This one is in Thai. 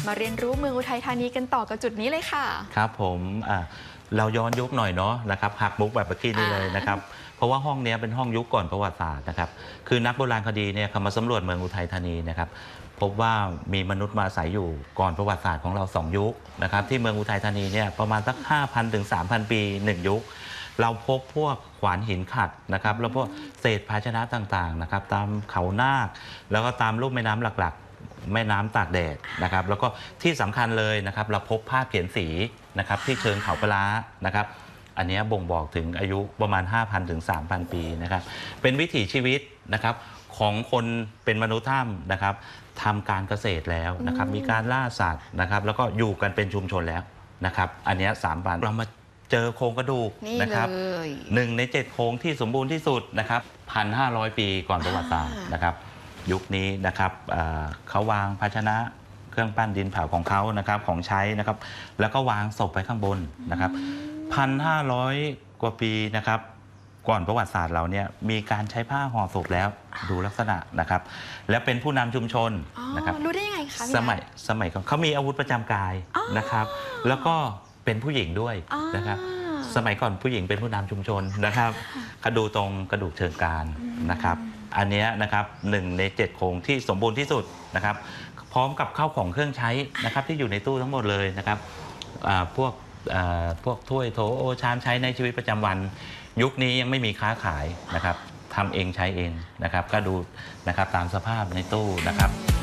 มาเรียนรู้เมืองอุทัยธานีกันต่อกับจุดนี้เลยค่ะครับผมเราย้อนยุคหน่อยเนาะนะครับหักมุกแบบเมื่อกี้นี้เลยนะครับเพราะว่าห้องนี้เป็นห้องยุคก่อนประวัติศาสตร์นะครับคือนักโบราณคดีเนี่ยเขามาสำรวจเมืองอุทัยธานีนะครับพบว่ามีมนุษย์มาอาศัยอยู่ก่อนประวัติศาสตร์ของเรา2ยุคนะครับที่เมืองอุทัยธานีเนี่ยประมาณสัก 5,000 ถึง 3,000 ปี1ยุคเราพบพวกขวานหินขัดนะครับแล้วพวกเศษภาชนะต่างๆนะครับตามเขานาคแล้วก็ตามรูปแม่น้ำหลักๆแม่น้ำตากแดดนะครับแล้วก็ที่สำคัญเลยนะครับเราพบภาพเขียนสีนะครับที่เชิงเขาปลานะครับอันนี้บ่งบอกถึงอายุประมาณ 5,000 ถึง 3,000 ปีนะครับเป็นวิถีชีวิตนะครับของคนเป็นมนุษย์ถ้ำนะครับทำการเกษตรแล้วนะครับมีการล่าสัตว์นะครับแล้วก็อยู่กันเป็นชุมชนแล้วนะครับอันนี้3,000เรามาเจอโครงกระดูกนะครับ1 ใน 7โครงที่สมบูรณ์ที่สุดนะครับ 1,500 ปีก่อนประวัติศาสตร์นะครับยุคนี้นะครับเขาวางภาชนะเครื่องปั้นดินเผาของเขานะครับของใช้นะครับแล้วก็วางศพไว้ข้างบนนะครับ 1,500 กว่าปีนะครับก่อนประวัติศาสตร์เราเนี่ยมีการใช้ผ้าห่อศพแล้วดูลักษณะนะครับและเป็นผู้นำชุมชนนะครับรู้ได้ยังไงคะสมัยก่อนเขามีอาวุธประจำกายนะครับแล้วก็เป็นผู้หญิงด้วยนะครับสมัยก่อนผู้หญิงเป็นผู้นำชุมชนนะครับเขาดูตรงกระดูกเชิงกรานนะครับอันนี้นะครับ1 ใน 7โครงที่สมบูรณ์ที่สุดนะครับพร้อมกับข้าวของเครื่องใช้นะครับที่อยู่ในตู้ทั้งหมดเลยนะครับพวกถ้วยโถโอชามใช้ในชีวิตประจำวันยุคนี้ยังไม่มีค้าขายนะครับทำเองใช้เองนะครับก็ดูนะครับตามสภาพในตู้นะครับ